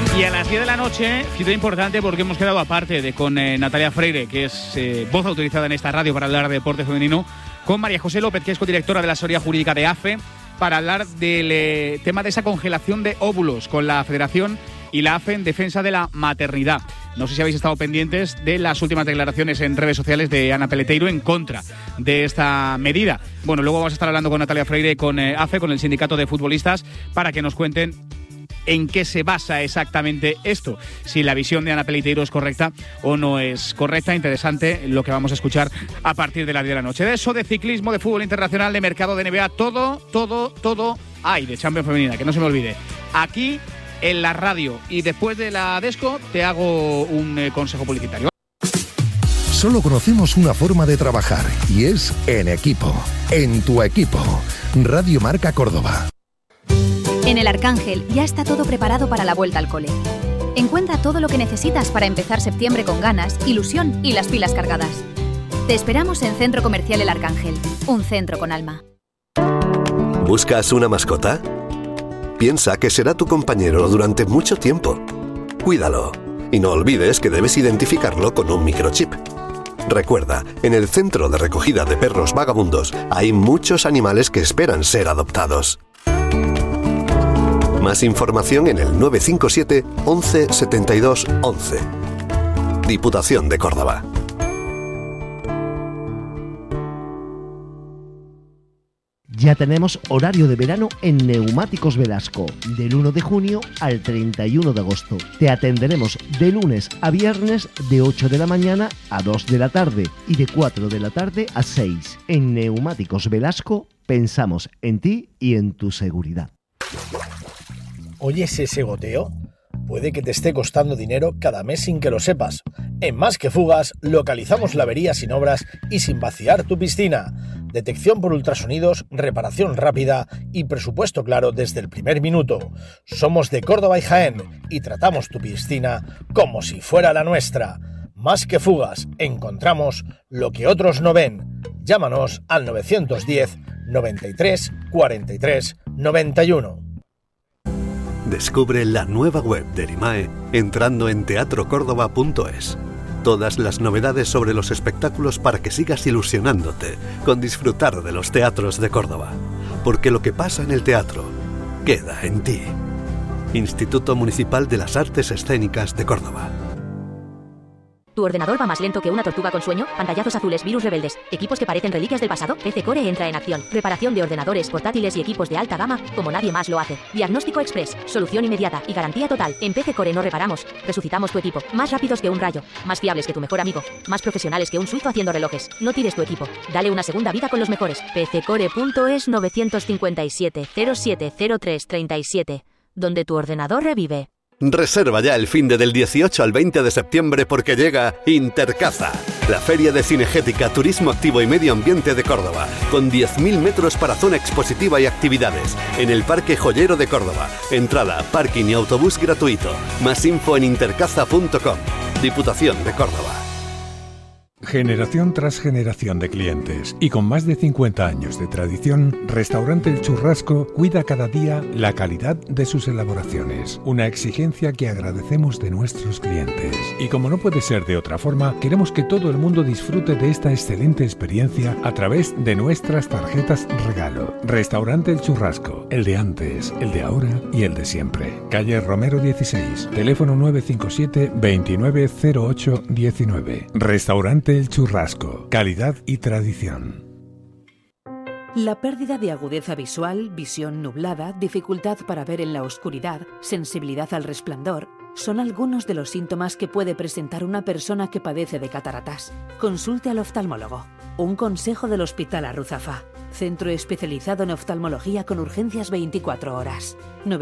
Y a las 10 de la noche, cita importante porque hemos quedado aparte con Natalia Freire, que es voz autorizada en esta radio para hablar de deporte femenino, con María José López, que es codirectora de la asesoría jurídica de AFE, para hablar del tema de esa congelación de óvulos con la Federación y la AFE en defensa de la maternidad. No sé si habéis estado pendientes de las últimas declaraciones en redes sociales de Ana Peleteiro en contra de esta medida. Bueno, luego vamos a estar hablando con Natalia Freire, con AFE, con el sindicato de futbolistas, para que nos cuenten en qué se basa exactamente esto, si la visión de Ana Peleteiro es correcta o no es correcta. Interesante lo que vamos a escuchar a partir de las 10 de la noche. De eso, de ciclismo, de fútbol internacional, de mercado, de NBA, todo hay de Champions femenina, que no se me olvide. Aquí en la radio, y después de la Desco te hago un consejo publicitario. Solo conocemos una forma de trabajar y es en equipo, en tu equipo. Radio Marca Córdoba. En el Arcángel ya está todo preparado para la vuelta al cole. Encuentra todo lo que necesitas para empezar septiembre con ganas, ilusión y las pilas cargadas. Te esperamos en Centro Comercial El Arcángel, un centro con alma. ¿Buscas una mascota? Piensa que será tu compañero durante mucho tiempo. Cuídalo y no olvides que debes identificarlo con un microchip. Recuerda, en el centro de recogida de perros vagabundos hay muchos animales que esperan ser adoptados. Más información en el 957 11 72 11. Diputación de Córdoba. Ya tenemos horario de verano en Neumáticos Velasco, del 1 de junio al 31 de agosto. Te atenderemos de lunes a viernes de 8 de la mañana a 2 de la tarde y de 4 de la tarde a 6. En Neumáticos Velasco pensamos en ti y en tu seguridad. ¿Oyes ese goteo? Puede que te esté costando dinero cada mes sin que lo sepas. En Más que Fugas localizamos la avería sin obras y sin vaciar tu piscina. Detección por ultrasonidos, reparación rápida y presupuesto claro desde el primer minuto. Somos de Córdoba y Jaén y tratamos tu piscina como si fuera la nuestra. Más que Fugas, encontramos lo que otros no ven. Llámanos al 910 93 43 91. Descubre la nueva web de Erimae entrando en teatrocórdoba.es. Todas las novedades sobre los espectáculos para que sigas ilusionándote con disfrutar de los teatros de Córdoba. Porque lo que pasa en el teatro queda en ti. Instituto Municipal de las Artes Escénicas de Córdoba. ¿Tu ordenador va más lento que una tortuga con sueño? Pantallazos azules, virus rebeldes, equipos que parecen reliquias del pasado. PC Core entra en acción. Reparación de ordenadores, portátiles y equipos de alta gama como nadie más lo hace. Diagnóstico express, solución inmediata y garantía total. En PC Core no reparamos, resucitamos tu equipo. Más rápidos que un rayo, más fiables que tu mejor amigo, más profesionales que un suizo haciendo relojes. No tires tu equipo, dale una segunda vida con los mejores. PCcore.es 957 0703 37, donde tu ordenador revive. Reserva ya el finde del 18 al 20 de septiembre porque llega Intercaza, la feria de cinegética, turismo activo y medio ambiente de Córdoba, con 10.000 metros para zona expositiva y actividades, en el Parque Joyero de Córdoba. Entrada, parking y autobús gratuito. Más info en intercaza.com. Diputación de Córdoba. Generación tras generación de clientes y con más de 50 años de tradición, Restaurante El Churrasco cuida cada día la calidad de sus elaboraciones, una exigencia que agradecemos de nuestros clientes. Y como no puede ser de otra forma, queremos que todo el mundo disfrute de esta excelente experiencia a través de nuestras tarjetas regalo. Restaurante El Churrasco, el de antes, el de ahora y el de siempre. Calle Romero 16, teléfono 957 2908 19. Restaurante El Churrasco, calidad y tradición. La pérdida de agudeza visual, visión nublada, dificultad para ver en la oscuridad, sensibilidad al resplandor, son algunos de los síntomas que puede presentar una persona que padece de cataratas. Consulte al oftalmólogo. Un consejo del Hospital Arruzafa, centro especializado en oftalmología con urgencias 24 horas.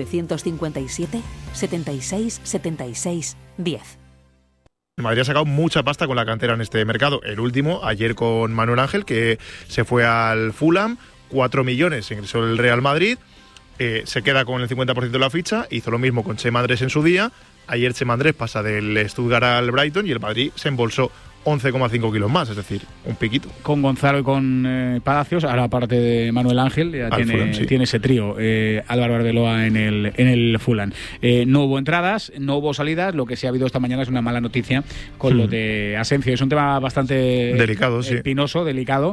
957 76 76 10. Madrid ha sacado mucha pasta con la cantera en este mercado. El último, ayer con Manuel Ángel, que se fue al Fulham, 4 millones ingresó el Real Madrid, se queda con el 50% de la ficha, hizo lo mismo con Chema Andrés en su día. Ayer Chema Andrés pasa del Stuttgart al Brighton y el Madrid se embolsó 11,5 kilos más, es decir, un piquito. Con Gonzalo y con Palacios, ahora aparte de Manuel Ángel, ya tiene ese trío, Álvaro Arbeloa en el Fulham. No hubo entradas, no hubo salidas, lo que sí ha habido esta mañana es una mala noticia con lo de Asencio. Es un tema bastante delicado, espinoso, delicado,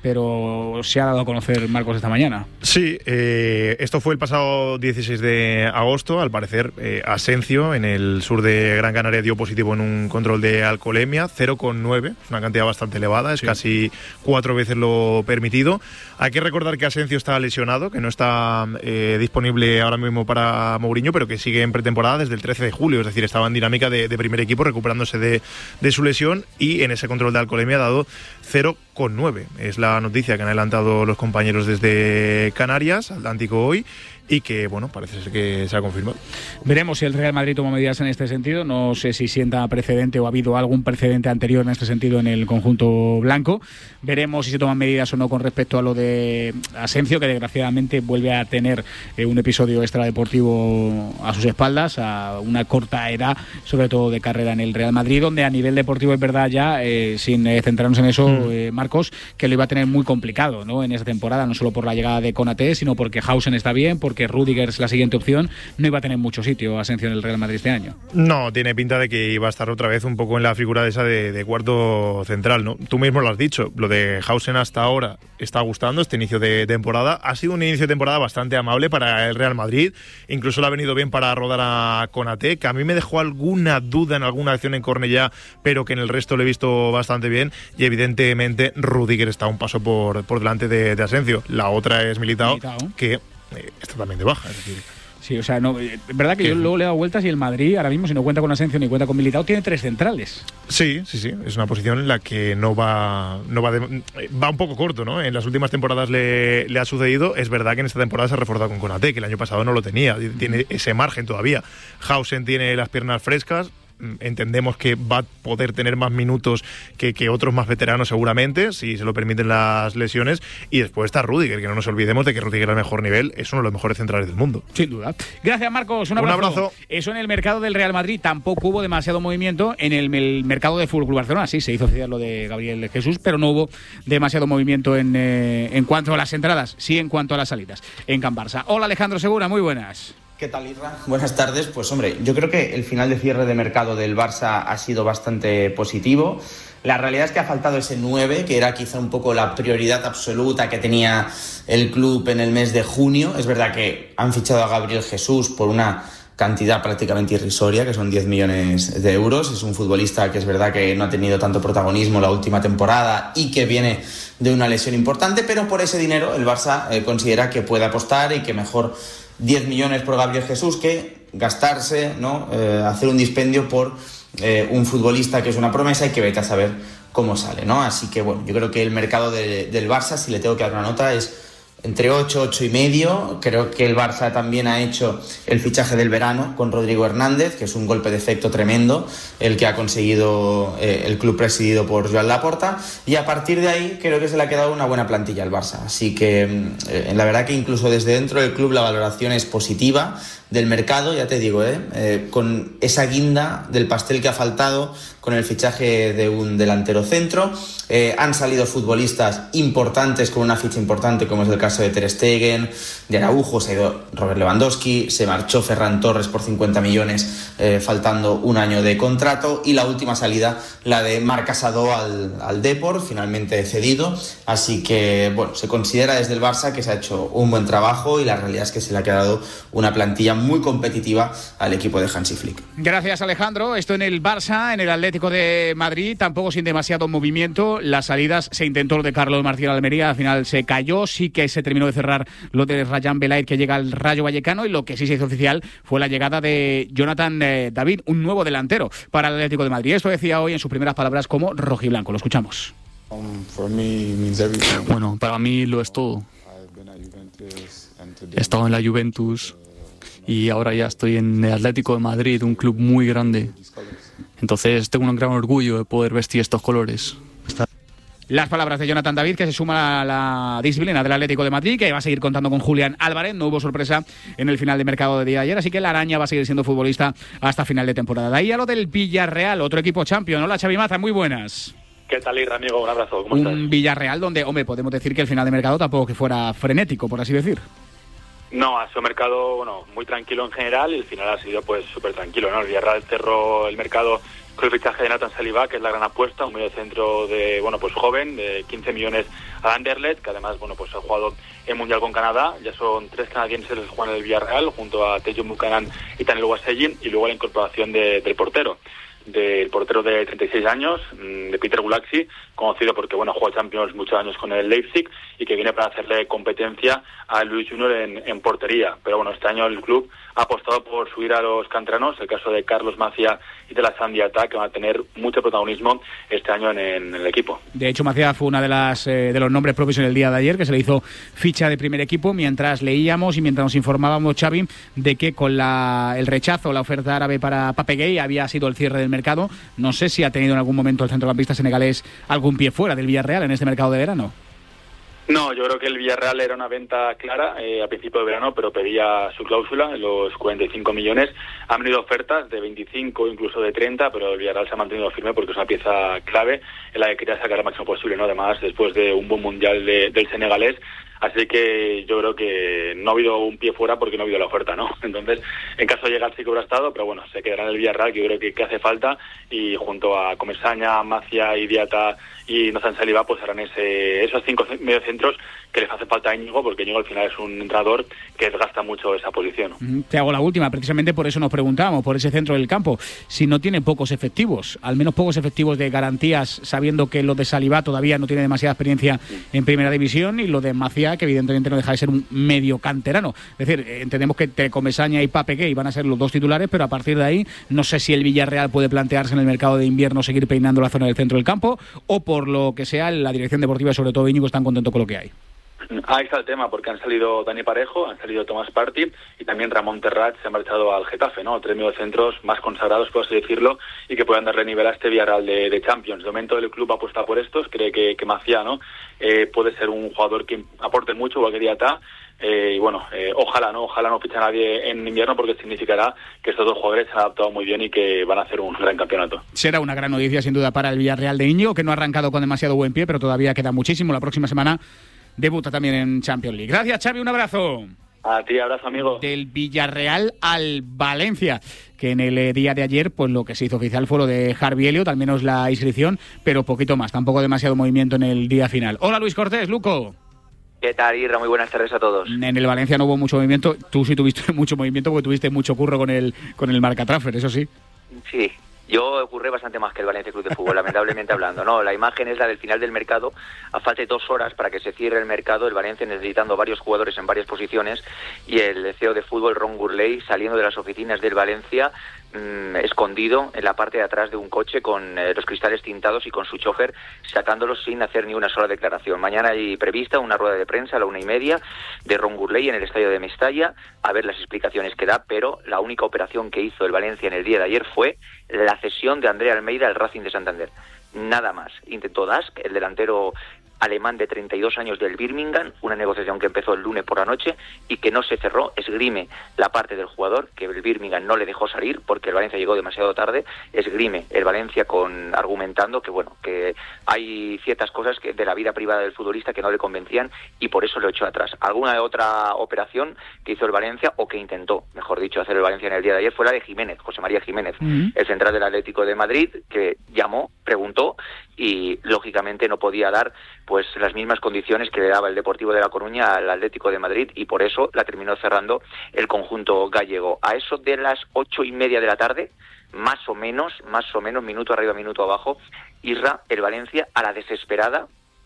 pero se ha dado a conocer, Marcos, esta mañana. Sí, esto fue el pasado 16 de agosto. Al parecer, Asencio, en el sur de Gran Canaria, dio positivo en un control de alcoholemia, 0,9, es una cantidad bastante elevada, es casi 4 veces lo permitido. Hay que recordar que Asencio está lesionado, que no está disponible ahora mismo para Mourinho, pero que sigue en pretemporada desde el 13 de julio, es decir, estaba en dinámica de primer equipo, recuperándose de su lesión, y en ese control de alcoholemia ha dado 0,9. Es la noticia que han adelantado los compañeros desde Canarias, Atlántico hoy, y que, bueno, parece ser que se ha confirmado. Veremos si el Real Madrid toma medidas en este sentido. No sé si sienta precedente o ha habido algún precedente anterior en este sentido en el conjunto blanco. Veremos si se toman medidas o no con respecto a lo de Asencio, que desgraciadamente vuelve a tener un episodio extradeportivo a sus espaldas, a una corta edad, sobre todo de carrera en el Real Madrid, donde a nivel deportivo es verdad ya, sin centrarnos en eso, Marcos, que lo iba a tener muy complicado, ¿no?, en esa temporada, no solo por la llegada de Konaté, sino porque Hausen está bien, porque Rüdiger es la siguiente opción. No iba a tener mucho sitio Asencio en el Real Madrid este año. No, tiene pinta de que iba a estar otra vez un poco en la figura esa de cuarto central, ¿no? Tú mismo lo has dicho, lo de Hausen hasta ahora está gustando, este inicio de temporada. Ha sido un inicio de temporada bastante amable para el Real Madrid, incluso le ha venido bien para rodar a Konaté, que a mí me dejó alguna duda en alguna acción en Cornellá, pero que en el resto lo he visto bastante bien, y evidentemente Rüdiger está un paso por delante de Asencio. La otra es Militao. Que está también de baja, es decir. Sí, o sea, no, es verdad que yo luego le he dado vueltas y el Madrid, ahora mismo, si no cuenta con Asencio ni cuenta con Militao, tiene 3 centrales. Sí, es una posición en la que va un poco corto, ¿no? En las últimas temporadas le ha sucedido. Es verdad que en esta temporada se ha reforzado con Konaté, que el año pasado no lo tenía, tiene ese margen todavía. Hausen tiene las piernas frescas. Entendemos que va a poder tener más minutos que otros más veteranos seguramente, si se lo permiten las lesiones. Y después está Rüdiger, que no nos olvidemos de que Rüdiger al mejor nivel es uno de los mejores centrales del mundo. Sin duda. Gracias, Marcos. Un abrazo. Eso en el mercado del Real Madrid. Tampoco hubo demasiado movimiento en el mercado de Fútbol Club Barcelona. Sí, se hizo oficial lo de Gabriel Jesús, pero no hubo demasiado movimiento en cuanto a las entradas, sí en cuanto a las salidas en Can Barça. Hola, Alejandro Segura, muy buenas. ¿Qué tal, Isra? Buenas tardes. Pues hombre, yo creo que el final de cierre de mercado del Barça ha sido bastante positivo. La realidad es que ha faltado ese 9, que era quizá un poco la prioridad absoluta que tenía el club en el mes de junio. Es verdad que han fichado a Gabriel Jesús por una cantidad prácticamente irrisoria, que son 10 millones de euros. Es un futbolista que es verdad que no ha tenido tanto protagonismo la última temporada y que viene de una lesión importante, pero por ese dinero el Barça considera que puede apostar y que mejor 10 millones por Gabriel Jesús que gastarse, ¿no? Hacer un dispendio por un futbolista que es una promesa y que vete a saber cómo sale, ¿no? Así que bueno, yo creo que el mercado del Barça, si le tengo que dar una nota, es entre 8, 8,5. Creo que el Barça también ha hecho el fichaje del verano con Rodrigo Hernández, que es un golpe de efecto tremendo el que ha conseguido el club presidido por Joan Laporta, y a partir de ahí creo que se le ha quedado una buena plantilla al Barça. Así que la verdad que incluso desde dentro del club la valoración es positiva del mercado, ya te digo, con esa guinda del pastel que ha faltado con el fichaje de un delantero centro. Han salido futbolistas importantes con una ficha importante, como es el caso de Ter Stegen, de Araujo, se ha ido Robert Lewandowski, se marchó Ferran Torres por 50 millones, faltando un año de contrato, y la última salida, la de Marc Casado al Depor, finalmente cedido. Así que, bueno, se considera desde el Barça que se ha hecho un buen trabajo, y la realidad es que se le ha quedado una plantilla muy competitiva al equipo de Hansi Flick. Gracias, Alejandro. Esto en el Barça, en el Atlético de Madrid, tampoco sin demasiado movimiento. Las salidas se intentó lo de Carlos Martín Almería, al final se cayó. Sí que se terminó de cerrar lo de Rayan Belair, que llega al Rayo Vallecano, y lo que sí se hizo oficial fue la llegada de Jonathan David, un nuevo delantero para el Atlético de Madrid. Esto decía hoy en sus primeras palabras como rojiblanco. Lo escuchamos. Bueno, para mí lo es todo. He estado en la Juventus y ahora ya estoy en el Atlético de Madrid, un club muy grande. Entonces tengo un gran orgullo de poder vestir estos colores. Las palabras de Jonathan David, que se suma a la disciplina del Atlético de Madrid, que va a seguir contando con Julián Álvarez. No hubo sorpresa en el final de mercado de día de ayer, así que la araña va a seguir siendo futbolista hasta final de temporada. De ahí a lo del Villarreal, otro equipo champion. Hola, Xavi Maza, muy buenas. ¿Qué tal, Irra, amigo? Un abrazo. ¿Cómo estás? Un Villarreal donde, hombre, podemos decir que el final de mercado tampoco que fuera frenético, por así decir. No, ha sido un mercado, bueno, muy tranquilo en general y el final ha sido pues súper tranquilo, ¿no? El Villarreal cerró el mercado con el fichaje de Nathan Saliba, que es la gran apuesta, un mediocentro de, bueno, pues joven, de 15 millones a Anderlecht, que además, bueno, pues ha jugado el Mundial con Canadá. Ya son 3 canadienses los que juegan en el Villarreal, junto a Tejo Buchanan y Tanel Wasegi, y luego la incorporación del portero de 36 años, de Peter Gulaxi, conocido porque bueno, juega Champions muchos años con el Leipzig y que viene para hacerle competencia a Luis Junior en portería. Pero bueno, este año el club ha apostado por subir a los canteranos, el caso de Carlos Macia y de la Sandiata, que van a tener mucho protagonismo este año en el equipo. De hecho, Macia fue una de los nombres propios en el día de ayer, que se le hizo ficha de primer equipo, mientras leíamos y mientras nos informábamos, Xavi, de que con el rechazo, la oferta árabe para Pape Gueye había sido el cierre del mercado. No sé si ha tenido en algún momento el centrocampista senegalés algún pie fuera del Villarreal en este mercado de verano. No, yo creo que el Villarreal era una venta clara a principio de verano, pero pedía su cláusula, los 45 millones. Han venido ofertas de 25, incluso de 30, pero el Villarreal se ha mantenido firme porque es una pieza clave en la que quería sacar lo máximo posible, ¿no? Además, después de un buen mundial del senegalés. Así que yo creo que no ha habido un pie fuera porque no ha habido la oferta, ¿no? Entonces, en caso de llegar sí que hubiera estado, pero bueno, se quedará en el Villarreal, que yo creo que hace falta, y junto a Comesaña, Macia, Diata y Nathan Saliba, pues harán esos 5 mediocentros que les hace falta a Íñigo, porque Íñigo al final es un entrenador que desgasta mucho esa posición, ¿no? Te hago la última, precisamente por eso nos preguntábamos, por ese centro del campo, si no tiene pocos efectivos, al menos pocos efectivos de garantías, sabiendo que lo de Saliba todavía no tiene demasiada experiencia en primera división, y lo de Macia, que evidentemente no deja de ser un medio canterano. Es decir, entendemos que Comesaña y Pape Gueye van a ser los dos titulares, pero a partir de ahí no sé si el Villarreal puede plantearse en el mercado de invierno seguir peinando la zona del centro del campo, o por lo que sea la dirección deportiva, sobre todo Íñigo, están contentos con lo que hay. Ahí está el tema, porque han salido Dani Parejo, han salido Tomás Partey y también Ramón Terrat se ha marchado al Getafe, ¿no? 3 mediocentros más consagrados, por así decirlo, y que puedan darle nivel a este Villarreal de Champions. De momento el club apuesta por estos, cree que Macia, ¿no? Puede ser un jugador que aporte mucho, igual que Diata. Y bueno, ojalá no fiche a nadie en invierno, porque significará que estos dos jugadores se han adaptado muy bien y que van a hacer un gran campeonato. Será una gran noticia sin duda para el Villarreal de Íñigo, que no ha arrancado con demasiado buen pie, pero todavía queda muchísimo. La próxima semana debuta también en Champions League. Gracias, Xavi, un abrazo. A ti, abrazo, amigo. Del Villarreal al Valencia, que en el día de ayer pues lo que se hizo oficial fue lo de Harvey Elliott, al menos la inscripción, pero poquito más, tampoco demasiado movimiento en el día final. Hola, Luis Cortés, Luco. ¿Qué tal, Irra? Muy buenas tardes a todos. En el Valencia no hubo mucho movimiento. Tú sí tuviste mucho movimiento porque tuviste mucho curro con el marcatransfer, eso sí. Sí, yo ocurre bastante más que el Valencia Club de Fútbol, lamentablemente hablando. No, la imagen es la del final del mercado. A falta de 2 horas para que se cierre el mercado, el Valencia necesitando varios jugadores en varias posiciones, y el CEO de fútbol, Ron Gurley, saliendo de las oficinas del Valencia, escondido en la parte de atrás de un coche con los cristales tintados y con su chofer, sacándolos sin hacer ni una sola declaración. Mañana hay prevista una rueda de prensa a la 1:30 de Ron Gurley en el estadio de Mestalla, a ver las explicaciones que da, pero la única operación que hizo el Valencia en el día de ayer fue la cesión de André Almeida al Racing de Santander. Nada más. Intentó Dask, el delantero alemán de 32 años del Birmingham, una negociación que empezó el lunes por la noche y que no se cerró. Esgrime la parte del jugador, que el Birmingham no le dejó salir porque el Valencia llegó demasiado tarde. Esgrime el Valencia argumentando que bueno, que hay ciertas cosas que de la vida privada del futbolista que no le convencían y por eso lo echó atrás. Alguna otra operación que hizo el Valencia, o que intentó, mejor dicho, hacer el Valencia en el día de ayer, fue la de Jiménez, José María Jiménez, el central del Atlético de Madrid, que llamó, preguntó y lógicamente no podía dar pues las mismas condiciones que le daba el Deportivo de La Coruña al Atlético de Madrid, y por eso la terminó cerrando el conjunto gallego. A eso de las 8:30 de la tarde, más o menos, minuto arriba, minuto abajo, Irra, el Valencia, a la desesperada,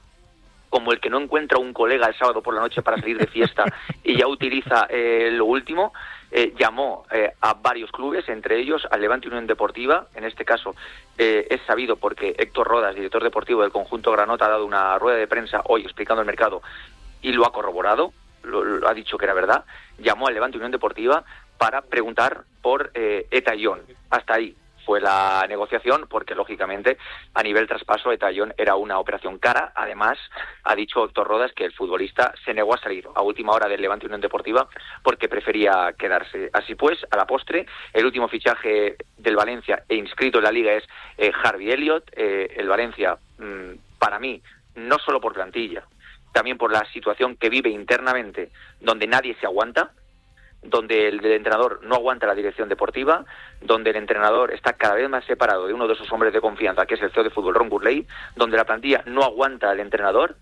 como el que no encuentra un colega el sábado por la noche para salir de fiesta y ya utiliza lo último, llamó a varios clubes, entre ellos al Levante Unión Deportiva. En este caso es sabido porque Héctor Rodas, director deportivo del conjunto granota, ha dado una rueda de prensa hoy explicando el mercado y lo ha corroborado, lo ha dicho que era verdad. Llamó al Levante Unión Deportiva para preguntar por Eta Ion. Hasta ahí. fue la negociación, porque lógicamente a nivel traspaso de Tallón era una operación cara. Además, ha dicho Héctor Rodas que el futbolista se negó a salir a última hora del Levante Unión Deportiva porque prefería quedarse. Así pues, a la postre, el último fichaje del Valencia e inscrito en la Liga es Harvey Elliott. El Valencia, para mí, no solo por plantilla, también por la situación que vive internamente, donde nadie se aguanta, donde el entrenador no aguanta la dirección deportiva, donde el entrenador está cada vez más separado de uno de sus hombres de confianza, que es el CEO de fútbol, Ron Gurley, donde la plantilla no aguanta al entrenador.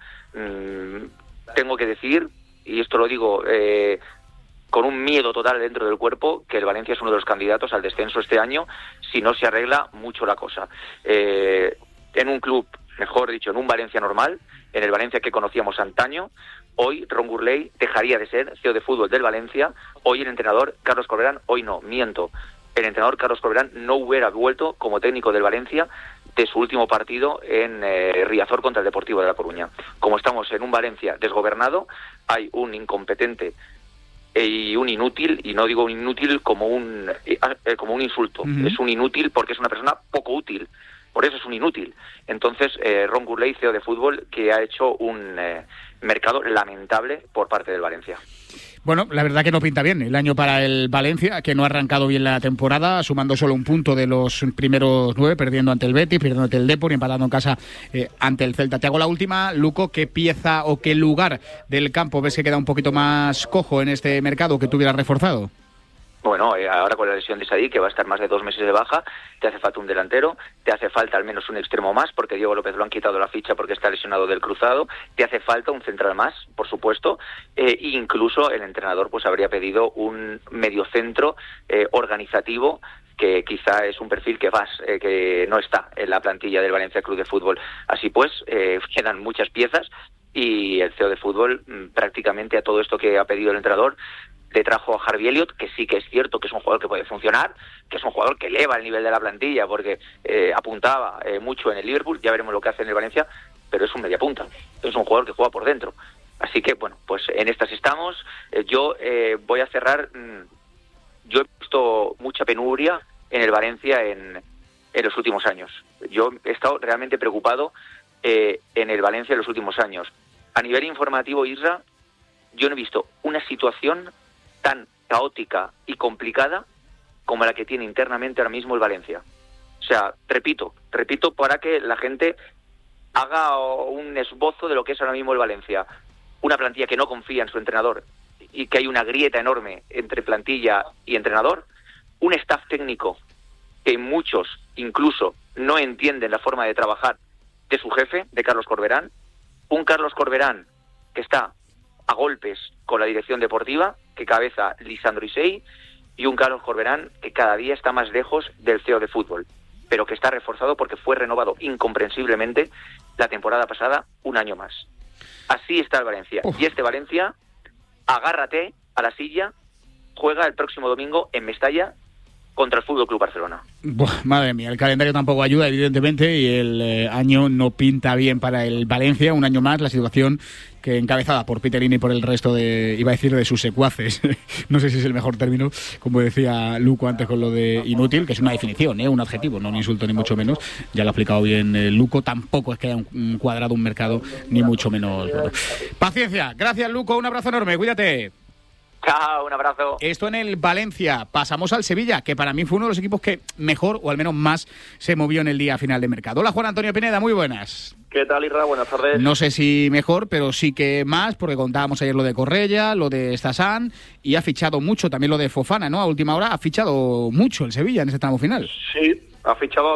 Tengo que decir, y esto lo digo con un miedo total dentro del cuerpo, que el Valencia es uno de los candidatos al descenso este año, si no se arregla mucho la cosa. En un club, mejor dicho, en un Valencia normal, en el Valencia que conocíamos antaño, hoy Ron Gurley dejaría de ser CEO de fútbol del Valencia. Hoy el entrenador Carlos Corberán, hoy no, miento, el entrenador Carlos Corberán no hubiera vuelto como técnico del Valencia de su último partido en Riazor contra el Deportivo de La Coruña. Como estamos en un Valencia desgobernado, hay un incompetente y un inútil, y no digo un inútil como un insulto, es un inútil porque es una persona poco útil. Por eso es un inútil. Entonces, Ron Gurley, CEO de fútbol, que ha hecho un mercado lamentable por parte del Valencia. Bueno, la verdad que no pinta bien el año para el Valencia, que no ha arrancado bien la temporada, sumando solo un punto de los primeros 9, perdiendo ante el Betis, perdiendo ante el Depor y empatando en casa ante el Celta. Te hago la última, Luco, ¿qué pieza o qué lugar del campo ves que queda un poquito más cojo en este mercado que tuviera reforzado? Bueno, ahora con la lesión de Sadik, que va a estar más de 2 meses de baja, te hace falta un delantero, te hace falta al menos un extremo más, porque Diego López lo han quitado la ficha porque está lesionado del cruzado, te hace falta un central más, por supuesto, e incluso el entrenador pues habría pedido un mediocentro organizativo, que quizá es un perfil que no está en la plantilla del Valencia Club de Fútbol. Así pues, quedan muchas piezas y el CEO de fútbol prácticamente a todo esto que ha pedido el entrenador le trajo a Harvey Elliott, que sí que es cierto que es un jugador que puede funcionar, que es un jugador que eleva el nivel de la plantilla porque apuntaba mucho en el Liverpool, ya veremos lo que hace en el Valencia, pero es un mediapunta, es un jugador que juega por dentro. Así que, bueno, pues en estas estamos. Yo voy a cerrar, yo he visto mucha penuria en el Valencia en los últimos años. Yo he estado realmente preocupado en el Valencia en los últimos años. A nivel informativo, Isra, yo no he visto una situación tan caótica y complicada como la que tiene internamente ahora mismo el Valencia. O sea, repito, para que la gente haga un esbozo de lo que es ahora mismo el Valencia. Una plantilla que no confía en su entrenador y que hay una grieta enorme entre plantilla y entrenador. Un staff técnico que muchos incluso no entienden la forma de trabajar de su jefe, de Carlos Corberán. Un Carlos Corberán que está a golpes con la dirección deportiva, que cabeza Lisandro Isei, y un Carlos Corberán que cada día está más lejos del CEO de fútbol, pero que está reforzado porque fue renovado incomprensiblemente la temporada pasada un año más. Así está el Valencia. Y este Valencia, agárrate a la silla, juega el próximo domingo en Mestalla contra el Fútbol Club Barcelona. Madre mía, el calendario tampoco ayuda, evidentemente, y el año no pinta bien para el Valencia. Un año más, la situación que encabezada por Peterini y por el resto de sus secuaces. No sé si es el mejor término, como decía Luco antes con lo de inútil, que es una definición, un adjetivo, no un insulto ni mucho menos. Ya lo ha explicado bien Luco. Tampoco es que haya un cuadrado, un mercado, ni mucho menos. Bueno. Paciencia. Gracias, Luco. Un abrazo enorme. Cuídate. Chao, un abrazo. Esto en el Valencia. Pasamos al Sevilla, que para mí fue uno de los equipos que mejor, o al menos más, se movió en el día final de mercado. Hola, Juan Antonio Pineda, muy buenas. ¿Qué tal, Isra? Buenas tardes. No sé si mejor, pero sí que más, porque contábamos ayer lo de Correia, lo de Stassan, y ha fichado mucho, también lo de Fofana, ¿no? A última hora ha fichado mucho el Sevilla en ese tramo final. Sí, ha fichado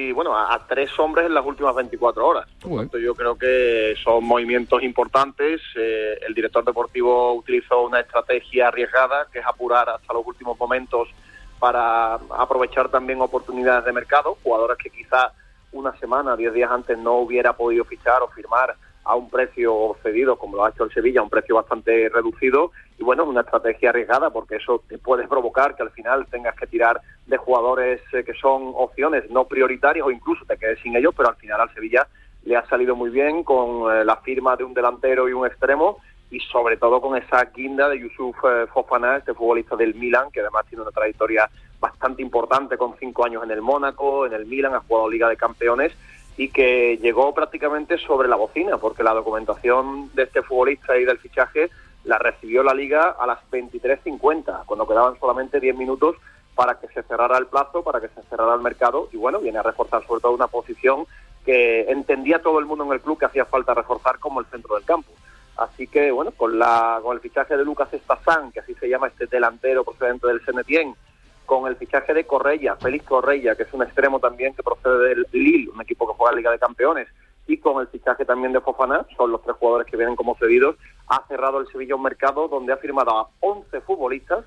a 3 hombres en las últimas 24 horas. Por tanto, yo creo que son movimientos importantes. El director deportivo utilizó una estrategia arriesgada, que es apurar hasta los últimos momentos para aprovechar también oportunidades de mercado, jugadores que quizás una semana, 10 días antes no hubiera podido fichar o firmar a un precio cedido, como lo ha hecho el Sevilla, a un precio bastante reducido. Y bueno, es una estrategia arriesgada porque eso te puede provocar que al final tengas que tirar de jugadores que son opciones no prioritarias o incluso te quedes sin ellos, pero al final al Sevilla le ha salido muy bien con la firma de un delantero y un extremo, y sobre todo con esa guinda de Youssouf Fofana, este futbolista del Milan, que además tiene una trayectoria bastante importante con 5 años en el Mónaco, en el Milan, ha jugado Liga de Campeones y que llegó prácticamente sobre la bocina, porque la documentación de este futbolista y del fichaje la recibió la Liga a las 23:50, cuando quedaban solamente 10 minutos para que se cerrara el plazo, para que se cerrara el mercado, y bueno, viene a reforzar sobre todo una posición que entendía todo el mundo en el club que hacía falta reforzar, como el centro del campo. Así que bueno, con el fichaje de Lucas Estazán, que así se llama este delantero procedente del Saint-Étienne, con el fichaje de Correia, Félix Correia, que es un extremo también que procede del Lille, un equipo que juega en Liga de Campeones, y con el fichaje también de Fofana, son los 3 jugadores que vienen como cedidos, ha cerrado el Sevilla un mercado donde ha firmado a 11 futbolistas,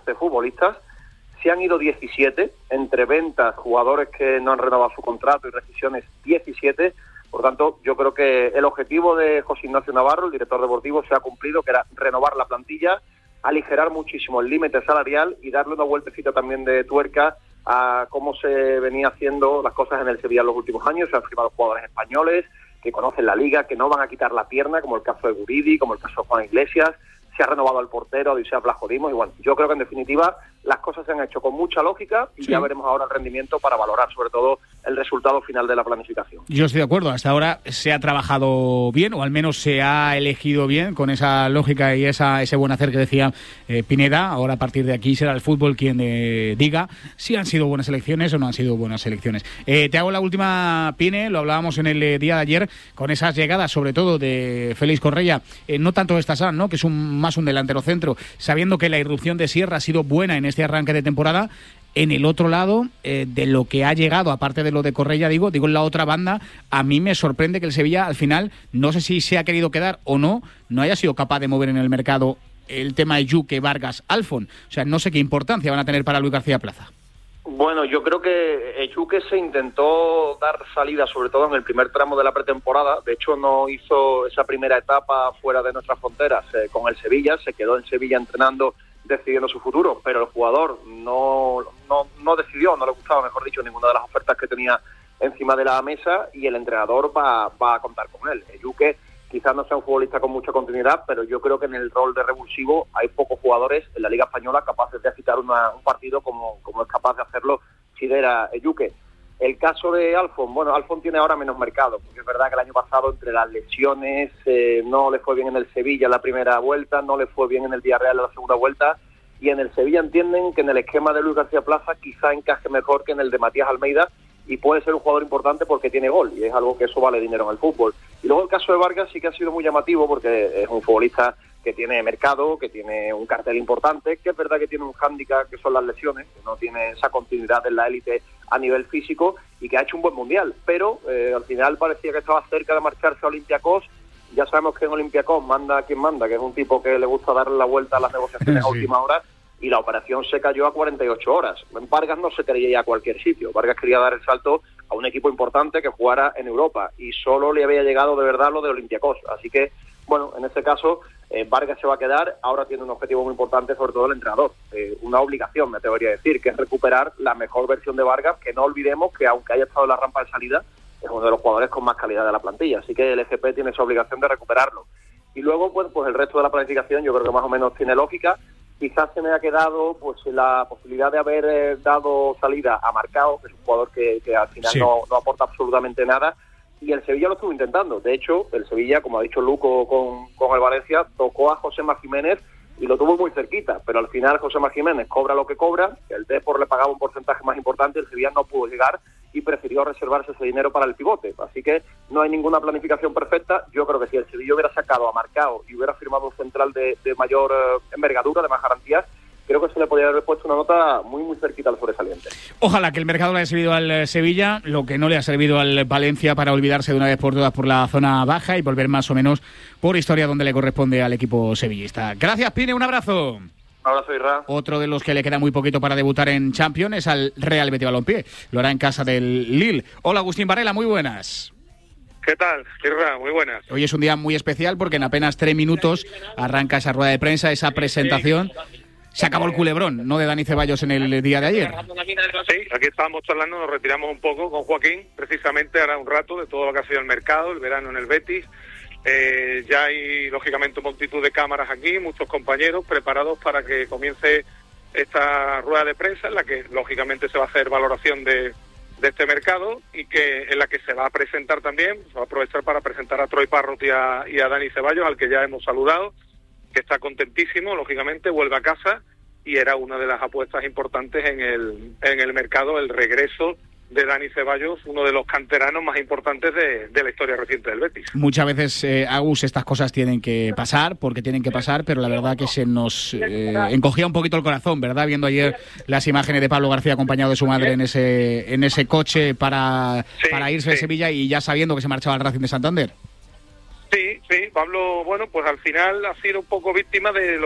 se han ido 17, entre ventas, jugadores que no han renovado su contrato y rescisiones 17, por tanto yo creo que el objetivo de José Ignacio Navarro, el director deportivo, se ha cumplido, que era renovar la plantilla, aligerar muchísimo el límite salarial y darle una vueltecita también de tuerca a cómo se venía haciendo las cosas en el Sevilla en los últimos años. Se han firmado jugadores españoles que conocen la liga, que no van a quitar la pierna, como el caso de Guridi, como el caso de Juan Iglesias. Se ha renovado al portero, Odisea Blajodimos, y bueno, yo creo que en definitiva las cosas se han hecho con mucha lógica y ya veremos ahora el rendimiento para valorar sobre todo el resultado final de la planificación. Yo estoy de acuerdo, hasta ahora se ha trabajado bien, o al menos se ha elegido bien, con esa lógica y ese buen hacer que decía Pineda. Ahora a partir de aquí será el fútbol quien diga si han sido buenas elecciones o no han sido buenas elecciones. Te hago la última, Pine, lo hablábamos en el día de ayer, con esas llegadas sobre todo de Félix Correia, no tanto de Estazán, ¿no?, que es más un delantero centro, sabiendo que la irrupción de Sierra ha sido buena en este arranque de temporada. En el otro lado, de lo que ha llegado, aparte de lo de Correia, digo en la otra banda, a mí me sorprende que el Sevilla al final, no sé si se ha querido quedar o no haya sido capaz de mover en el mercado el tema de Yuque, Vargas, Alfon. O sea, no sé qué importancia van a tener para Luis García Plaza. Bueno, yo creo que Yuque se intentó dar salida sobre todo en el primer tramo de la pretemporada. De hecho, no hizo esa primera etapa fuera de nuestras fronteras con el Sevilla. Se quedó en Sevilla entrenando, decidiendo su futuro, pero el jugador no decidió, no le gustaba, mejor dicho, ninguna de las ofertas que tenía encima de la mesa, y el entrenador va a contar con él. Yuque quizás no sea un futbolista con mucha continuidad, pero yo creo que en el rol de revulsivo hay pocos jugadores en la Liga Española capaces de agitar un partido como es capaz de hacerlo Sidera Yuque. El caso de Alfon, bueno, Alfon tiene ahora menos mercado, porque es verdad que el año pasado entre las lesiones no le fue bien en el Sevilla en la primera vuelta, no le fue bien en el Villarreal en la segunda vuelta, y en el Sevilla entienden que en el esquema de Luis García Plaza quizá encaje mejor que en el de Matías Almeida, y puede ser un jugador importante porque tiene gol, y es algo que eso vale dinero en el fútbol. Y luego el caso de Vargas sí que ha sido muy llamativo, porque es un futbolista que tiene mercado, que tiene un cartel importante, que es verdad que tiene un hándicap que son las lesiones, que no tiene esa continuidad en la élite a nivel físico, y que ha hecho un buen mundial, pero al final parecía que estaba cerca de marcharse a Olympiacos. Ya sabemos que en Olympiacos manda quien manda, que es un tipo que le gusta darle la vuelta a las negociaciones a última hora, y la operación se cayó a 48 horas. Vargas no se quería ir a cualquier sitio. Vargas quería dar el salto a un equipo importante que jugara en Europa, y solo le había llegado de verdad lo de Olympiacos. Así que, bueno, en este caso, Vargas se va a quedar. Ahora tiene un objetivo muy importante, sobre todo el entrenador. Una obligación, me atrevería a decir, que es recuperar la mejor versión de Vargas, que no olvidemos que, aunque haya estado en la rampa de salida, es uno de los jugadores con más calidad de la plantilla. Así que el FP tiene esa obligación de recuperarlo. Y luego, pues el resto de la planificación yo creo que más o menos tiene lógica. Quizás se me ha quedado pues la posibilidad de haber dado salida a Marcao, que es un jugador que al final no aporta absolutamente nada, y el Sevilla lo estuvo intentando. De hecho, el Sevilla, como ha dicho Luco con el Valencia, tocó a Josema Jiménez y lo tuvo muy cerquita, pero al final Josema Jiménez cobra lo que cobra, el Depor le pagaba un porcentaje más importante, el Sevilla no pudo llegar y prefirió reservarse ese dinero para el pivote. Así que no hay ninguna planificación perfecta. Yo creo que si el Sevilla hubiera sacado a Marcao y hubiera firmado un central de mayor envergadura, de más garantías, creo que se le podría haber puesto una nota muy muy cerquita al sobresaliente. Ojalá que el mercado le haya servido al Sevilla, lo que no le ha servido al Valencia, para olvidarse de una vez por todas por la zona baja y volver más o menos por historia donde le corresponde al equipo sevillista. Gracias, Pine, un abrazo. Un abrazo, Isra. Otro de los que le queda muy poquito para debutar en Champions es al Real Betis Balompié. Lo hará en casa del Lille. Hola, Agustín Varela, muy buenas. ¿Qué tal, Isra? Muy buenas. Hoy es un día muy especial porque en apenas 3 minutos arranca esa rueda de prensa, esa presentación. Se acabó el culebrón, ¿no?, de Dani Ceballos en el día de ayer. Sí, aquí estábamos charlando, nos retiramos un poco con Joaquín, precisamente ahora un rato, de todo lo que ha sido el mercado, el verano en el Betis. Ya hay, lógicamente, una multitud de cámaras aquí, muchos compañeros preparados para que comience esta rueda de prensa en la que lógicamente se va a hacer valoración de este mercado y que en la que se va a presentar también, se va a aprovechar para presentar a Troy Parrott y a Dani Ceballos, al que ya hemos saludado, que está contentísimo, lógicamente, vuelve a casa y era una de las apuestas importantes en el mercado, el regreso de Dani Ceballos, uno de los canteranos más importantes de la historia reciente del Betis. Muchas veces, Agus, estas cosas tienen que pasar, porque tienen que pasar, pero la verdad que se nos encogía un poquito el corazón, ¿verdad? Viendo ayer las imágenes de Pablo García acompañado de su madre en ese coche para irse de Sevilla y ya sabiendo que se marchaba al Racing de Santander. Sí, Pablo, bueno, pues al final ha sido un poco víctima de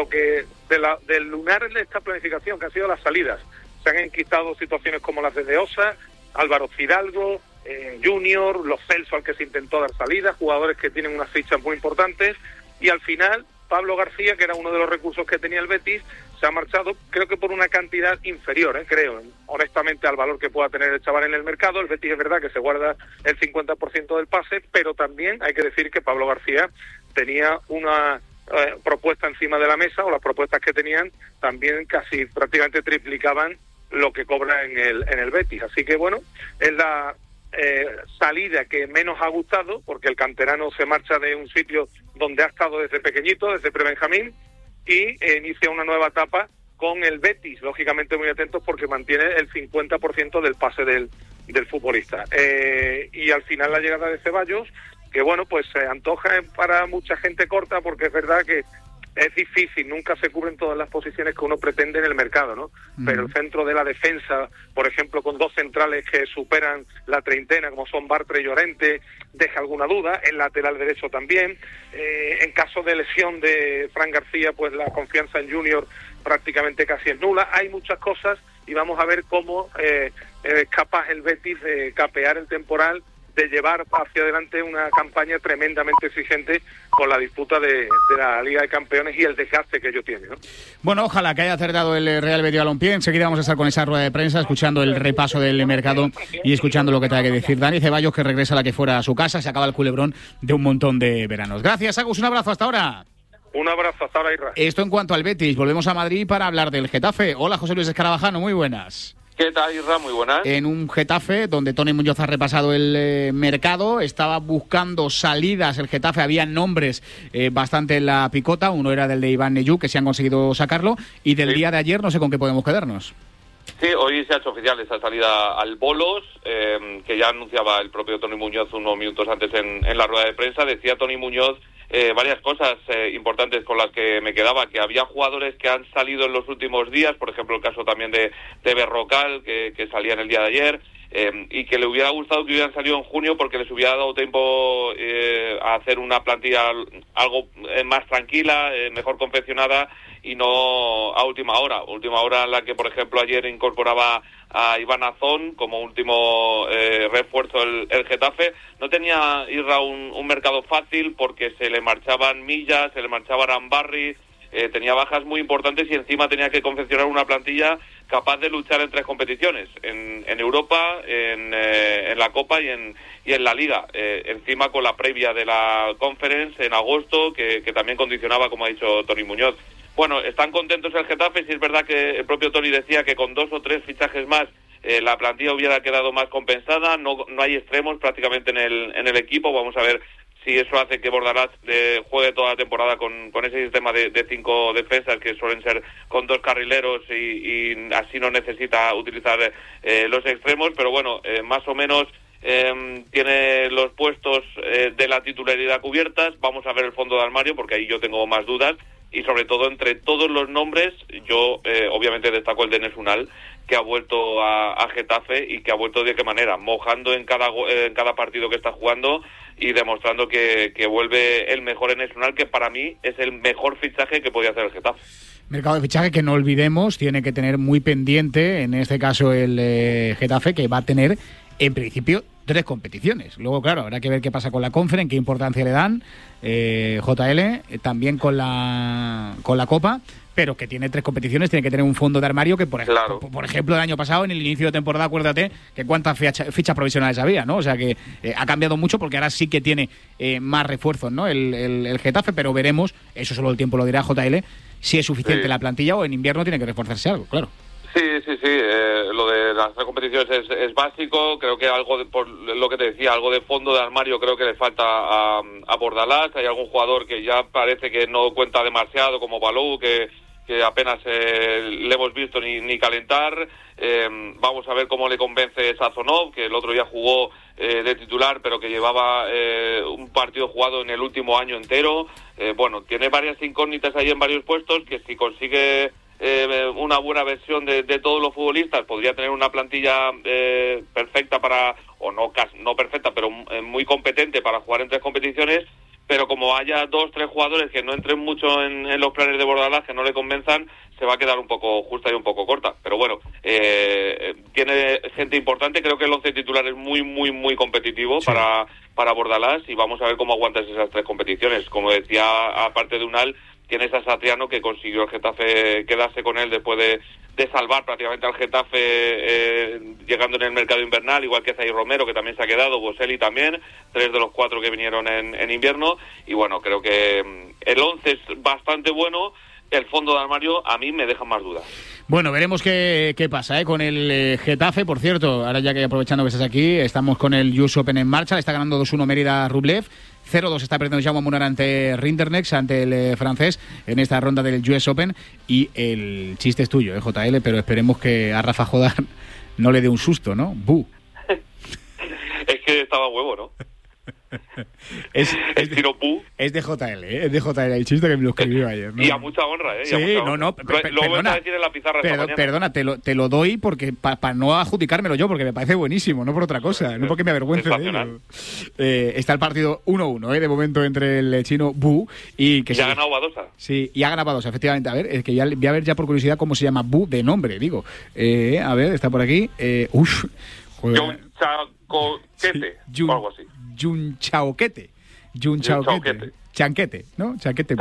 del lunar de esta planificación, que han sido las salidas. Se han enquistado situaciones como las de Osa, Álvaro Fidalgo, Junior, Los Celso, al que se intentó dar salida, jugadores que tienen unas fichas muy importantes, y al final Pablo García, que era uno de los recursos que tenía el Betis, se ha marchado, creo que por una cantidad inferior, creo, honestamente, al valor que pueda tener el chaval en el mercado. El Betis es verdad que se guarda el 50% del pase, pero también hay que decir que Pablo García tenía una propuesta encima de la mesa, o las propuestas que tenían también casi prácticamente triplicaban lo que cobra en el Betis. Así que bueno, es la salida que menos ha gustado, porque el canterano se marcha de un sitio donde ha estado desde pequeñito, desde pre-Benjamín, y inicia una nueva etapa con el Betis, lógicamente muy atentos porque mantiene el 50% del pase del futbolista. Y al final la llegada de Ceballos, que bueno, pues se antoja para mucha gente corta, porque es verdad que es difícil, nunca se cubren todas las posiciones que uno pretende en el mercado, ¿no? Pero el centro de la defensa, por ejemplo, con dos centrales que superan la treintena, como son Bartra y Llorente, deja alguna duda. El lateral derecho también. En caso de lesión de Fran García, pues la confianza en Junior prácticamente casi es nula. Hay muchas cosas y vamos a ver cómo es capaz el Betis de capear el temporal, de llevar hacia adelante una campaña tremendamente exigente con la disputa de la Liga de Campeones y el desgaste que ello tiene, ¿no? Bueno, ojalá que haya acertado el Real Betis Balompié. Enseguida vamos a estar con esa rueda de prensa, escuchando el repaso del mercado y escuchando lo que tenga que decir Dani Ceballos, que regresa a la que fuera a su casa. Se acaba el culebrón de un montón de veranos. Gracias, Agus, un abrazo, hasta ahora. Un abrazo, hasta ahora, Isra. Esto en cuanto al Betis. Volvemos a Madrid para hablar del Getafe. Hola, José Luis Escarabajano, muy buenas. ¿Qué tal, Isra? Muy buenas. En un Getafe donde Tony Muñoz ha repasado el mercado, estaba buscando salidas el Getafe, había nombres bastante en la picota. Uno era del de Iván Neyú, que se han conseguido sacarlo, y del día de ayer no sé con qué podemos quedarnos. Sí, hoy se ha hecho oficial esa salida al Bolos, que ya anunciaba el propio Tony Muñoz unos minutos antes en la rueda de prensa. Decía Tony Muñoz varias cosas importantes con las que me quedaba, que había jugadores que han salido en los últimos días, por ejemplo el caso también de Berrocal, que salía en el día de ayer, y que le hubiera gustado que hubieran salido en junio porque les hubiera dado tiempo a hacer una plantilla algo más tranquila, mejor confeccionada, y no a última hora en la que, por ejemplo, ayer incorporaba a Iván Azón como último refuerzo el Getafe. No tenía Isra un mercado fácil porque se le marchaban Millas, se le marchaba Arambarri, tenía bajas muy importantes y encima tenía que confeccionar una plantilla capaz de luchar en tres competiciones, en Europa, en la Copa y en la Liga, encima con la previa de la Conference en agosto, que también condicionaba, como ha dicho Tony Muñoz. Bueno, están contentos el Getafe, si es verdad que el propio Tony decía que con 2 o 3 fichajes más la plantilla hubiera quedado más compensada. No hay extremos prácticamente en el equipo. Vamos a ver si eso hace que Bordalás juegue toda la temporada con ese sistema de 5 defensas que suelen ser con 2 carrileros y así no necesita utilizar los extremos, pero bueno, más o menos tiene los puestos de la titularidad cubiertas. Vamos a ver el fondo de armario porque ahí yo tengo más dudas. Y sobre todo, entre todos los nombres, yo obviamente destaco el de Enes Unal, que ha vuelto a Getafe y que ha vuelto de qué manera, mojando en cada partido que está jugando y demostrando que vuelve el mejor Enes Unal, que para mí es el mejor fichaje que podía hacer el Getafe. Mercado de fichaje que no olvidemos, tiene que tener muy pendiente, en este caso el Getafe, que va a tener en principio 3 competiciones. Luego, claro, habrá que ver qué pasa con la Conference, qué importancia le dan, JL, también con la Copa, pero que tiene 3 competiciones, tiene que tener un fondo de armario que, por ejemplo, el año pasado, en el inicio de temporada, acuérdate que cuántas fichas provisionales había, ¿no? O sea que ha cambiado mucho porque ahora sí que tiene más refuerzos, ¿no? El Getafe, pero veremos, eso solo el tiempo lo dirá JL, si es suficiente la plantilla o en invierno tiene que reforzarse algo, claro. Sí. Lo de las 3 competiciones es básico. Creo que algo por lo que te decía, algo de fondo de armario creo que le falta a Bordalás. Hay algún jugador que ya parece que no cuenta demasiado, como Balou, que apenas le hemos visto ni calentar. Vamos a ver cómo le convence Sazonov, que el otro día jugó de titular, pero que llevaba un partido jugado en el último año entero. Tiene varias incógnitas ahí en varios puestos, que si consigue una buena versión de todos los futbolistas, podría tener una plantilla perfecta no perfecta, pero muy competente para jugar en 3 competiciones. Pero como haya 2-3 jugadores que no entren mucho en los planes de Bordalás, que no le convenzan, se va a quedar un poco justa y un poco corta. Pero bueno, tiene gente importante. Creo que el 11 titular es muy, muy, muy competitivo para Bordalás, y vamos a ver cómo aguantas esas 3 competiciones. Como decía, aparte de Unal, tienes a Satriano, que consiguió el Getafe quedarse con él después de salvar prácticamente al Getafe llegando en el mercado invernal, igual que Zay Romero, que también se ha quedado, Boselli también, 3 de los 4 que vinieron en invierno. Y bueno, creo que el 11 es bastante bueno. El fondo de armario a mí me deja más dudas. Bueno, veremos qué pasa con el Getafe. Por cierto, ahora ya que aprovechando que estás aquí, estamos con el US Open en marcha. Le está ganando 2-1 Mérida Rublev. 0-2 está perdiendo Jaume Munar ante Rinderknecht, ante el francés, en esta ronda del US Open. Y el chiste es tuyo, JL, pero esperemos que a Rafa Jodar no le dé un susto, ¿no? ¡Bu! Es que estaba huevo, ¿no? Es de JL, es de JL el chiste que me lo escribió ayer, ¿no? Y a mucha honra, Sí, lo voy a decir en la pizarra perdona, te lo doy porque para no adjudicármelo yo, porque me parece buenísimo, no por otra cosa, no porque me avergüence de ello. Está el partido 1-1, de momento, entre el chino Bu y que ya ha ganado Badosa. Sí, y ha ganado Badosa, efectivamente. A ver, es que ya voy a ver ya por curiosidad cómo se llama Bu de nombre, digo. A ver, está por aquí. Junchaoquete, o algo así. Junchaoquete. Chanquete, ¿no? Chanquete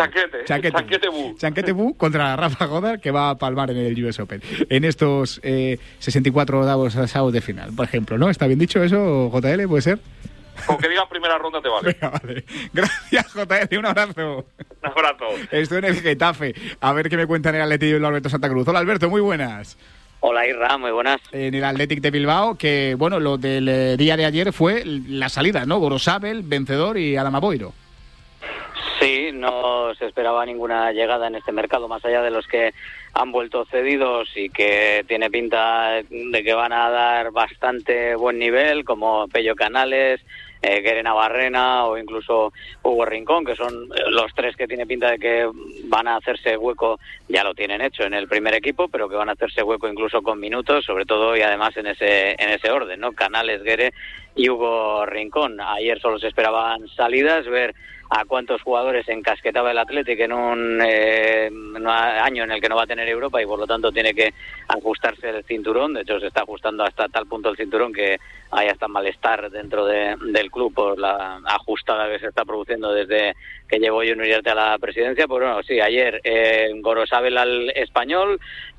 Bu contra Rafa Jodar, que va a palmar en el US Open en estos 64 davos asados de final, por ejemplo, ¿no? ¿Está bien dicho eso, JL? ¿Puede ser? Con que digas primera ronda te vale. Venga, vale. Gracias, JL, un abrazo. Un abrazo. Estoy en el Getafe. A ver qué me cuentan el Athletic y Alberto Santa Cruz. Hola, Alberto, muy buenas. Hola, Isra, muy buenas. En el Athletic de Bilbao, que bueno, lo del día de ayer fue la salida, ¿no? Gorosabel, vencedor, y Adama Boiro. Sí, no se esperaba ninguna llegada en este mercado, más allá de los que han vuelto cedidos y que tiene pinta de que van a dar bastante buen nivel, como Pello Canales, Guerena Barrena o incluso Hugo Rincón, que son los 3 que tiene pinta de que van a hacerse hueco, ya lo tienen hecho en el primer equipo, pero que van a hacerse hueco incluso con minutos, sobre todo y además en ese orden, ¿no? Canales, Guere y Hugo Rincón. Ayer solo se esperaban salidas, ver a cuántos jugadores encasquetaba el Athletic en un año en el que no va a tener Europa y por lo tanto tiene que ajustarse el cinturón. De hecho, se está ajustando hasta tal punto el cinturón que hay hasta malestar dentro del club por la ajustada que se está produciendo desde que llegó Jon Uriarte a la presidencia. Pues bueno, sí, ayer Gorosabel al Español,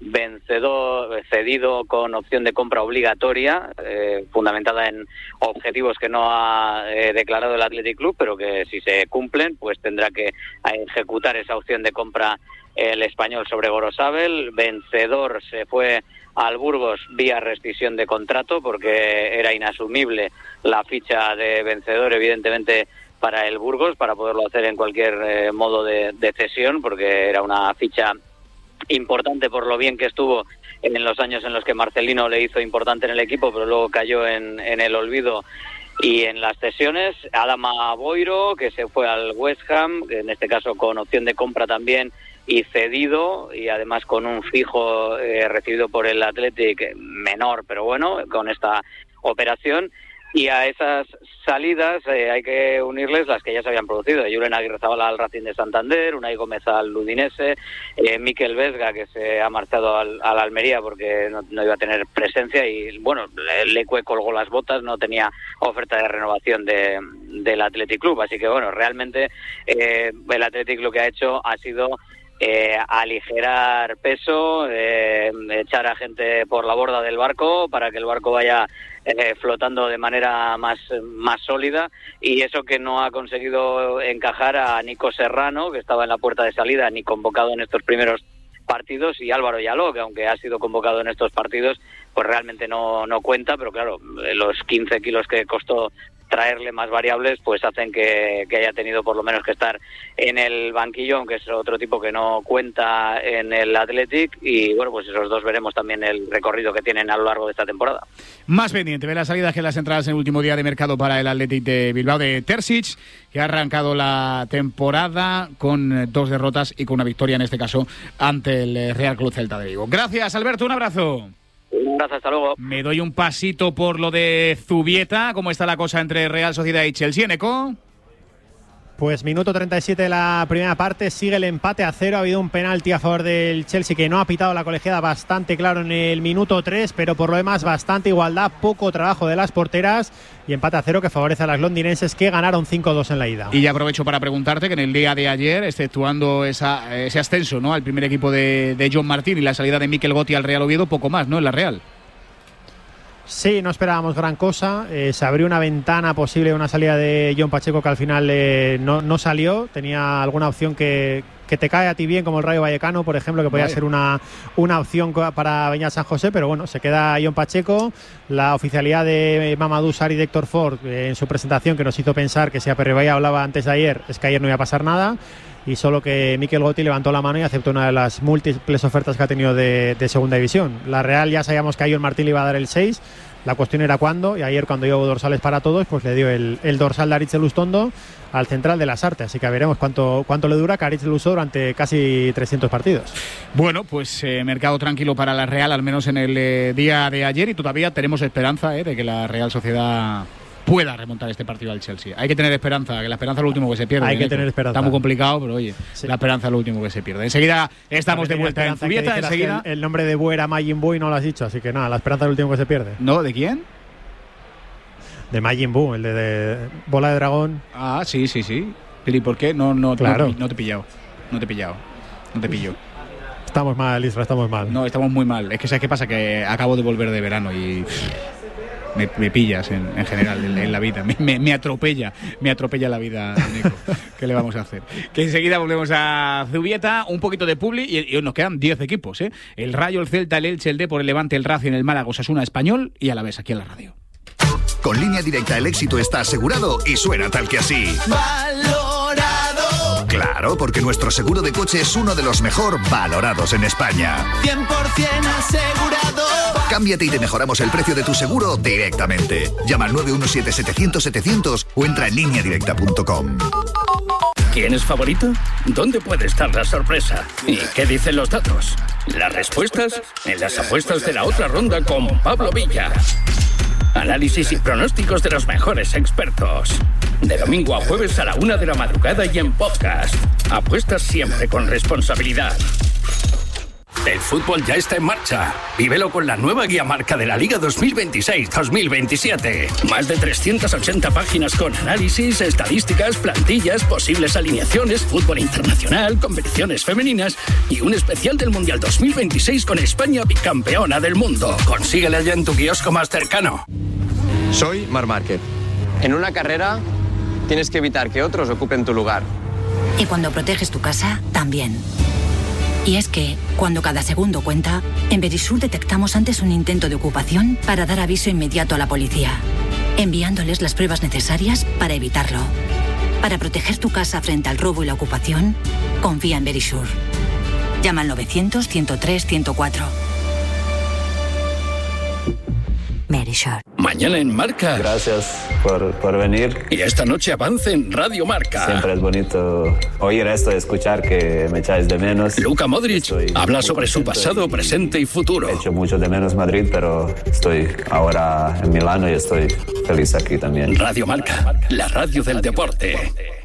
cedido con opción de compra obligatoria, fundamentada en objetivos que no ha declarado el Athletic Club, pero que si se cumplen, pues tendrá que ejecutar esa opción de compra el Español sobre Gorosabel. Vencedor se fue al Burgos vía rescisión de contrato, porque era inasumible la ficha de Vencedor, evidentemente, para el Burgos, para poderlo hacer en cualquier modo de cesión, porque era una ficha importante por lo bien que estuvo en los años en los que Marcelino le hizo importante en el equipo, pero luego cayó en el olvido y en las cesiones. Adama Boiro, que se fue al West Ham, en este caso con opción de compra también y cedido, y además con un fijo recibido por el Athletic menor, pero bueno, con esta operación. Y a esas salidas hay que unirles las que ya se habían producido. Julen Aguirrezabala al Racing de Santander, Unai Gómez al Udinese, Mikel Vesga, que se ha marchado al Almería porque no iba a tener presencia, y bueno, Leque colgó las botas, no tenía oferta de renovación del Athletic Club. Así que bueno, realmente el Athletic lo que ha hecho ha sido aligerar peso, echar a gente por la borda del barco para que el barco vaya flotando de manera más sólida, y eso que no ha conseguido encajar a Nico Serrano, que estaba en la puerta de salida, ni convocado en estos primeros partidos, y Álvaro Yaló, que aunque ha sido convocado en estos partidos, pues realmente no cuenta, pero claro, los 15 kilos que costó traerle más variables, pues hacen que haya tenido por lo menos que estar en el banquillo, aunque es otro tipo que no cuenta en el Athletic, y bueno, pues esos dos veremos también el recorrido que tienen a lo largo de esta temporada. Más pendiente de las salidas que las entradas en el último día de mercado para el Athletic de Bilbao de Terzic, que ha arrancado la temporada con 2 derrotas y con una victoria, en este caso, ante el Real Club Celta de Vigo. Gracias, Alberto, un abrazo. Gracias, hasta luego. Me doy un pasito por lo de Zubieta. ¿Cómo está la cosa entre Real Sociedad y Chelsea, Neco? Pues minuto 37 de la primera parte, sigue el empate a 0. Ha habido un penalti a favor del Chelsea que no ha pitado la colegiada, bastante claro en el minuto 3, pero por lo demás bastante igualdad, poco trabajo de las porteras, y empate a 0 que favorece a las londinenses, que ganaron 5-2 en la ida. Y ya aprovecho para preguntarte que en el día de ayer, exceptuando ese ascenso, ¿no?, al primer equipo de John Martín y la salida de Mikel Gotti al Real Oviedo, poco más, ¿no?, en la Real. Sí, no esperábamos gran cosa. Se abrió una ventana posible de una salida de John Pacheco que al final no salió. Tenía alguna opción que te cae a ti bien, como el Rayo Vallecano, por ejemplo, que podía ser una opción para Beñat San José, pero bueno, se queda John Pacheco. La oficialidad de Mamadou Sarri y de Héctor Ford en su presentación, que nos hizo pensar que si a Perribaya hablaba antes de ayer, es que ayer no iba a pasar nada, y solo que Mikel Gotti levantó la mano y aceptó una de las múltiples ofertas que ha tenido de segunda división. La Real ya sabíamos que a John Martín le iba a dar el 6, la cuestión era cuándo, y ayer cuando llevó dorsales para todos, pues le dio el dorsal de Aritz Elustondo al central de las Artes, así que veremos cuánto le dura que Aritz lo usó durante casi 300 partidos. Bueno, pues mercado tranquilo para la Real, al menos en el día de ayer, y todavía tenemos esperanza de que la Real Sociedad pueda remontar este partido al Chelsea. Hay que tener esperanza, que la esperanza es lo último que se pierde. Hay que tener esperanza. Está muy complicado, pero oye, sí, la esperanza es lo último que se pierde. Enseguida estamos de vuelta en Zubieta. Enseguida el nombre de Bue era Majin Buu y no lo has dicho, así que nada, la esperanza es lo último que se pierde. ¿No? ¿De quién? De Majin Buu, el de Bola de Dragón. Ah, sí. ¿Pero y por qué? No, claro. No te he pillado. No te pillo. Estamos mal, Isra, estamos mal. No, estamos muy mal. Es que ¿sabes qué pasa? Que acabo de volver de verano y me pillas en general en la vida. Me atropella la vida, Nico. ¿Qué le vamos a hacer? Que enseguida volvemos a Zubieta, un poquito de publi y nos quedan 10 equipos, ¿eh? El Rayo, el Celta, el Elche, el Depor, el Levante, el Racing, el Málaga, Osasuna, Español y Alavés, aquí en la radio. Con Línea Directa el éxito está asegurado y suena tal que así. ¡Valorado! Claro, porque nuestro seguro de coche es uno de los mejor valorados en España. 100% asegurado. Cámbiate y te mejoramos el precio de tu seguro directamente. Llama al 917-700-700 o entra en lineadirecta.com. ¿Quién es favorito? ¿Dónde puede estar la sorpresa? ¿Y qué dicen los datos? Las respuestas en las apuestas de la otra ronda con Pablo Villa. Análisis y pronósticos de los mejores expertos. De domingo a jueves a la 1 de la madrugada y en podcast. Apuestas siempre con responsabilidad. El fútbol ya está en marcha. Vívelo con la nueva guía marca de la Liga 2026-2027. Más de 380 páginas con análisis, estadísticas, plantillas, posibles alineaciones, fútbol internacional, competiciones femeninas y un especial del Mundial 2026 con España bicampeona del mundo. Consíguela ya en tu kiosco más cercano. Soy Marc Márquez. En una carrera tienes que evitar que otros ocupen tu lugar. Y cuando proteges tu casa, también. Y es que, cuando cada segundo cuenta, en Verisur detectamos antes un intento de ocupación para dar aviso inmediato a la policía, enviándoles las pruebas necesarias para evitarlo. Para proteger tu casa frente al robo y la ocupación, confía en Verisur. Llama al 900-103-104. Verisur. Mañana en Marca. Gracias por venir. Y esta noche Avance en Radio Marca. Siempre es bonito oír esto, escuchar que me echáis de menos. Luka Modric habla sobre su pasado, presente y futuro. He hecho mucho de menos Madrid, pero estoy ahora en Milano y estoy feliz aquí también. Radio Marca, la radio del deporte.